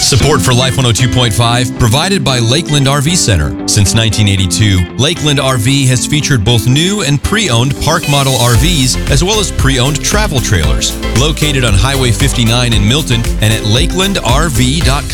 Support for Life 102.5 provided by Lakeland RV Center. Since 1982, Lakeland RV has featured both new and pre-owned park model RVs as well as pre-owned travel trailers. Located on Highway 59 in Milton and at lakelandrv.com.